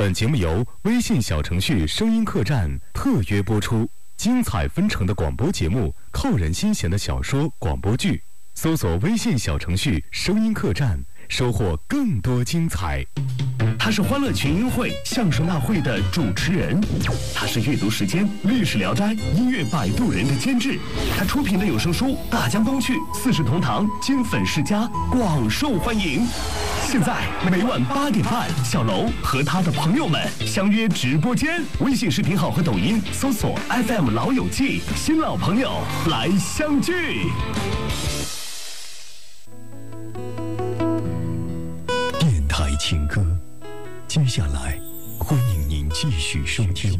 本节目由微信小程序声音客栈特约播出，精彩纷呈的广播节目，扣人心弦的小说广播剧，搜索微信小程序声音客栈，收获更多精彩。 他是欢乐群英会相声大会的主持人，他是阅读时间历史聊斋音乐摆渡人的监制，他出品的有声书《大江东去》四世同堂经粉世家广受欢迎。现在每晚8点半，小楼和他的朋友们相约直播间，微信视频号和抖音搜索 FM 老友记，新老朋友来相聚。 电台情歌，接下来欢迎您继续收听。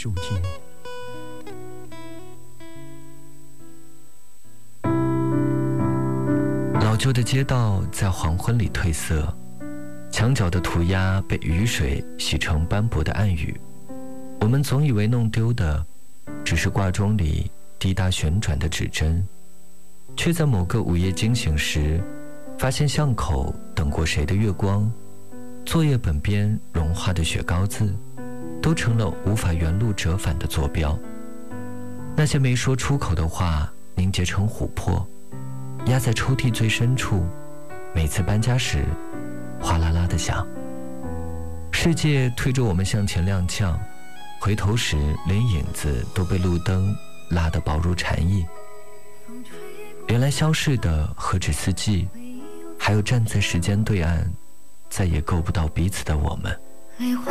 老旧的街道在黄昏里褪色，墙角的涂鸦被雨水洗成斑驳的暗语。我们总以为弄丢的只是挂钟里滴答旋转的指针，却在某个午夜惊醒时，发现巷口等过谁的月光，作业本边融化的雪糕字，都成了无法原路折返的坐标。那些没说出口的话凝结成琥珀，压在抽屉最深处，每次搬家时哗啦啦地响。世界推着我们向前踉跄，回头时连影子都被路灯拉得薄如蝉翼。原来消逝的何止四季，还有站在时间对岸再也够不到彼此的我们。